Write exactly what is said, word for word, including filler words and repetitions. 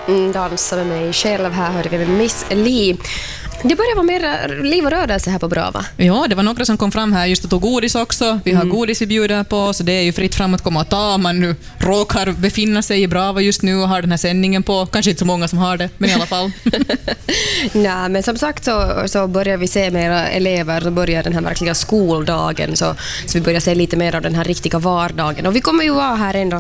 Mm, dansa med mig själv. Här hörde vi med Miss Li. Det börjar vara mer liv och rörelse här på Brava. Ja, det var några som kom fram här just att tog godis också. Vi har mm. godis vi bjuder på, så det är ju fritt fram att komma och ta. Man nu råkar befinna sig i Brava just nu och har den här sändningen på. Kanske inte så många som har det, men i alla fall. Nej, men som sagt så, så börjar vi se mera elever, så börjar den här verkliga skoldagen, så, så vi börjar se lite mer av den här riktiga vardagen. Och vi kommer ju vara här ändå